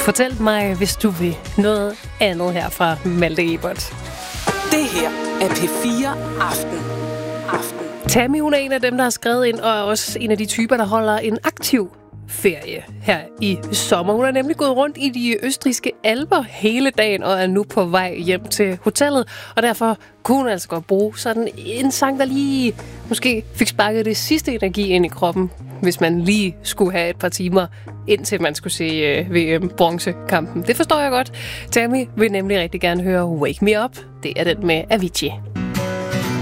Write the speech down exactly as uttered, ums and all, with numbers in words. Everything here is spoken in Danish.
Fortæl mig, hvis du vil noget andet her fra Malte Ebert. Det her er P fire Aften. Aften. Tammy, hun er en af dem, der har skrevet ind, og er også en af de typer, der holder en aktiv ferie her i sommer. Hun er nemlig gået rundt i de østrigske alper hele dagen og er nu på vej hjem til hotellet. Og derfor kunne hun altså godt bruge sådan en sang, der lige måske fik sparket det sidste energi ind i kroppen, hvis man lige skulle have et par timer, indtil man skulle se øh, V M-bronzekampen. Det forstår jeg godt. Tammy vil nemlig rigtig gerne høre Wake Me Up. Det er den med Avicii.